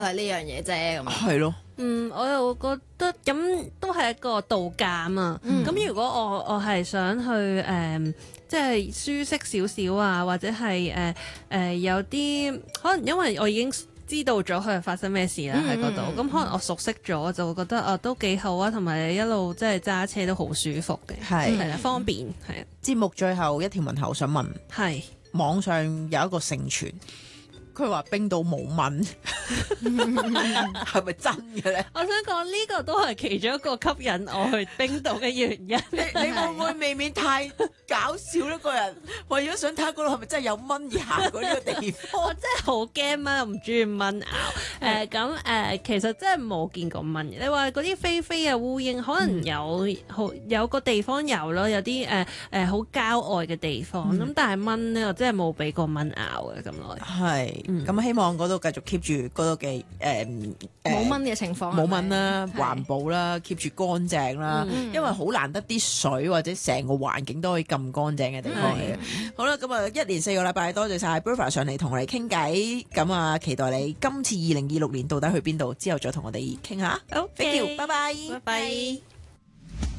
係呢樣嘢啫咁。 係咯， 我又覺得咁都係一個度假啊嘛。咁、如果我係想去即係舒適少少啊，或者係有啲可能因為我已經知道咗佢係發生咩事啦喺嗰度，咁可能我熟悉咗，就會覺得都幾好啊，同埋一路即係揸車都好舒服嘅， 係係啦，方便係啊， 節目最後一條問候想問， 係網上有一個盛傳，佢話冰島冇蚊，係咪真嘅咧？ 我想講呢個都係其中一個吸引我去冰島嘅原因。 你會唔會未免太搞笑咧？個人為咗想睇下嗰度係咪真係有蚊而行過呢個地方？ 我真係好驚蚊，唔中意蚊咬。其實真係冇見過蚊嘅。你話嗰啲飛飛啊烏蠅，可能有個地方有咯，有啲好郊外嘅地方。咁但係蚊咧，我真係冇俾過蚊咬嘅咁耐。 係，咁希望嗰度繼續 keep 住嗰度嘅冇蚊嘅情況， 冇蚊啦， 係環保啦，keep 住乾淨啦，因為好難得啲水或者成個環境都可以咁乾淨嘅地方嚟嘅。好啦，咁啊，一連4個禮拜，多謝晒 Bertha 上嚟同我哋傾偈，咁啊，期待你今次2026年到底去邊度，之後再同我哋傾下。好，thank you，拜拜。 拜拜。